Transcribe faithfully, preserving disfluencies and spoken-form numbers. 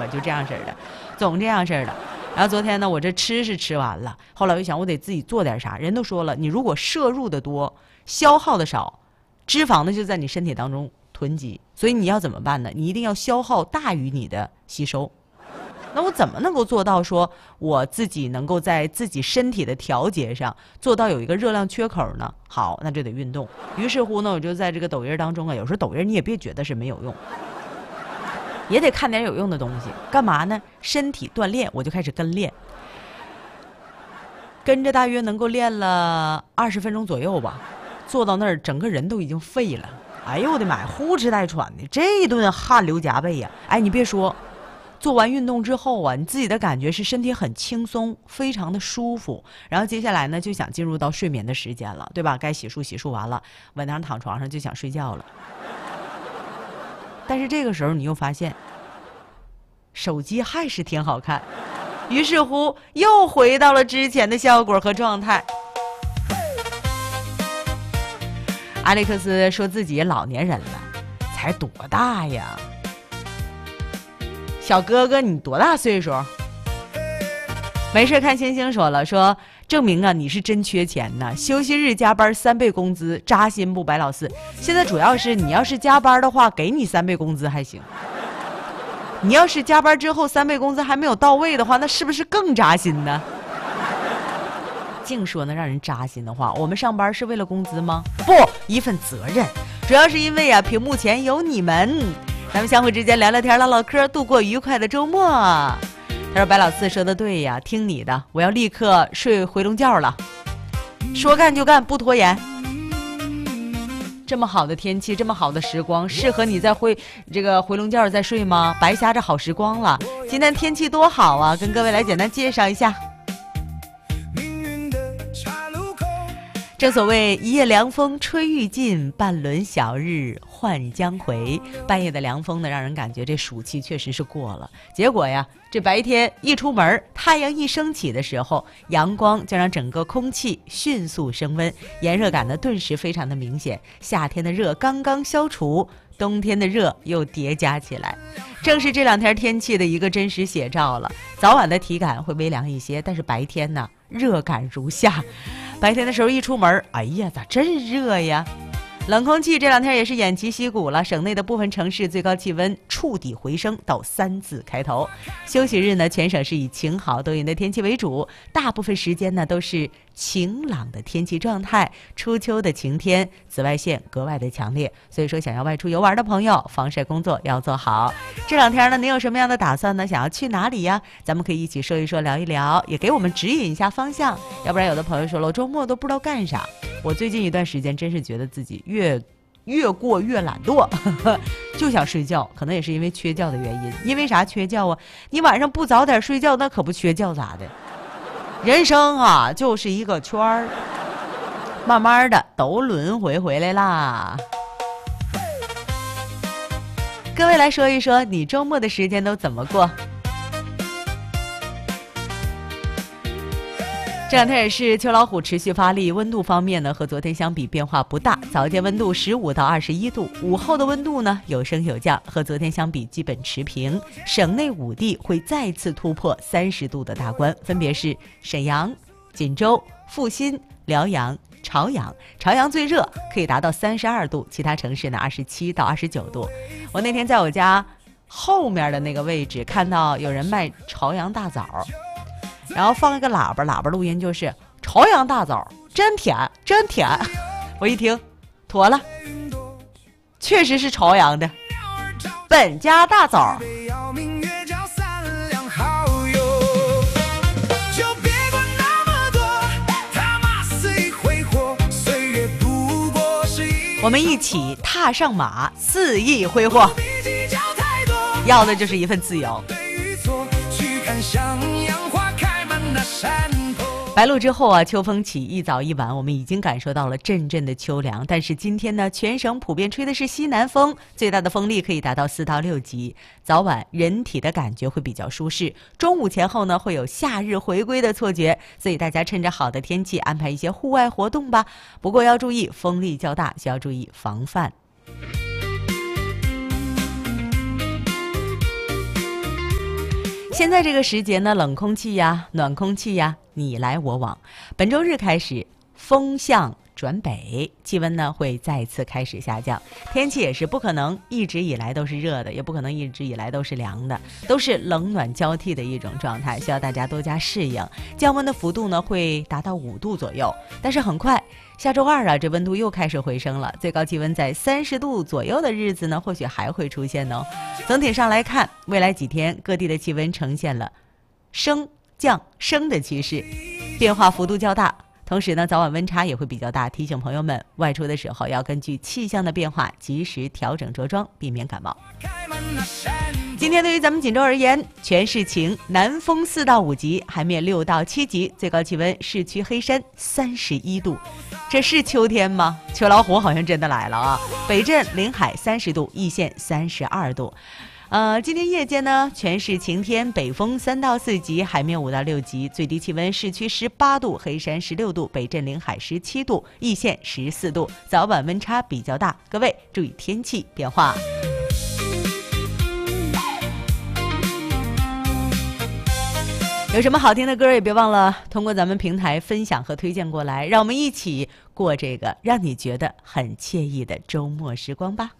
就这样式的，总这样式的。然后昨天呢，我这吃是吃完了，后来我就想，我得自己做点啥。人都说了，你如果摄入的多，消耗的少，脂肪呢就在你身体当中囤积，所以你要怎么办呢？你一定要消耗大于你的吸收。那我怎么能够做到说我自己能够在自己身体的调节上做到有一个热量缺口呢？好，那就得运动。于是乎呢，我就在这个抖音当中啊，有时候抖音你也别觉得是没有用，也得看点有用的东西。干嘛呢？身体锻炼，我就开始跟练，跟着大约能够练了二十分钟左右吧。坐到那儿，整个人都已经废了。哎呦我的妈，呼哧带喘的，这一顿汗流浃背呀！哎，你别说。做完运动之后啊，你自己的感觉是身体很轻松，非常的舒服。然后接下来呢，就想进入到睡眠的时间了，对吧？该洗漱洗漱完了，晚上躺床上就想睡觉了。但是这个时候你又发现，手机还是挺好看，于是乎又回到了之前的效果和状态。阿历克斯说自己老年人了，才多大呀？小哥哥，你多大岁数？没事看星星说了，说证明啊你是真缺钱呢，休息日加班三倍工资，扎心不？白老四，现在主要是你要是加班的话，给你三倍工资还行。你要是加班之后三倍工资还没有到位的话，那是不是更扎心呢？净说那让人扎心的话。我们上班是为了工资吗？不，一份责任。主要是因为啊，屏幕前有你们。咱们相互之间聊聊天唠唠嗑，度过愉快的周末。他说白老四说的对呀，听你的，我要立刻睡回笼觉了，说干就干，不拖延。这么好的天气，这么好的时光，适合你在回这个回笼觉再睡吗？白瞎这好时光了。今天天气多好啊，跟各位来简单介绍一下。正所谓一夜凉风吹欲尽，半轮小日换将回。半夜的凉风呢，让人感觉这暑气确实是过了。结果呀，这白天一出门，太阳一升起的时候，阳光将让整个空气迅速升温，炎热感呢顿时非常的明显。夏天的热刚刚消除，冬天的热又叠加起来，正是这两天天气的一个真实写照了。早晚的体感会微凉一些，但是白天呢，热感如下。白天的时候一出门，哎呀，咋真热呀！冷空气这两天也是偃旗息鼓了，省内的部分城市最高气温触底回升到三字开头。休息日呢，全省是以晴好多云的天气为主，大部分时间呢都是晴朗的天气状态。初秋的晴天，紫外线格外的强烈，所以说想要外出游玩的朋友，防晒工作要做好。这两天呢，您有什么样的打算呢？想要去哪里呀？咱们可以一起说一说，聊一聊，也给我们指引一下方向。要不然有的朋友说了，我周末都不知道干啥。我最近一段时间真是觉得自己越越过越懒惰，呵呵，就想睡觉，可能也是因为缺觉的原因。因为啥缺觉啊？你晚上不早点睡觉，那可不缺觉咋的？人生啊，就是一个圈儿，慢慢的都轮回回来啦。各位来说一说，你周末的时间都怎么过？这两天也是秋老虎持续发力，温度方面呢和昨天相比变化不大，早间温度十五到二十一度，午后的温度呢有升有降，和昨天相比基本持平。省内五地会再次突破三十度的大关，分别是沈阳、锦州、阜新、辽阳、朝阳。朝阳最热，可以达到三十二度，其他城市呢二十七到二十九度。我那天在我家后面的那个位置看到有人卖朝阳大枣，然后放一个喇叭，喇叭录音就是朝阳大枣真甜真甜。我一听妥了，确实是朝阳的本家大枣。我们一起踏上马，肆意挥霍，要的就是一份自由。白露之后啊，秋风起，一早一晚我们已经感受到了阵阵的秋凉。但是今天呢，全省普遍吹的是西南风，最大的风力可以达到四到六级。早晚人体的感觉会比较舒适，中午前后呢会有夏日回归的错觉，所以大家趁着好的天气安排一些户外活动吧。不过要注意风力较大，需要注意防范。 现在这个时节呢，冷空气呀、暖空气呀，你来我往。本周日开始，风向转北，气温呢会再次开始下降，天气也是不可能一直以来都是热的，也不可能一直以来都是凉的，都是冷暖交替的一种状态，需要大家多加适应。降温的幅度呢会达到五度左右，但是很快下周二啊，这温度又开始回升了，最高气温在三十度左右的日子呢，或许还会出现哦。整体上来看，未来几天各地的气温呈现了升降升的趋势，变化幅度较大。同时呢，早晚温差也会比较大，提醒朋友们外出的时候要根据气象的变化及时调整着装，避免感冒。今天对于咱们锦州而言，全是晴，南风四到五级，海面六到七级，最高气温市区黑山三十一度。这是秋天吗？秋老虎好像真的来了啊！北镇临海三十度，易县三十二度。呃，今天夜间呢，全是晴天，北风三到四级，海面五到六级，最低气温市区十八度，黑山十六度，北镇临海十七度，易县十四度，早晚温差比较大，各位注意天气变化。有什么好听的歌也别忘了通过咱们平台分享和推荐过来，让我们一起过这个让你觉得很惬意的周末时光吧。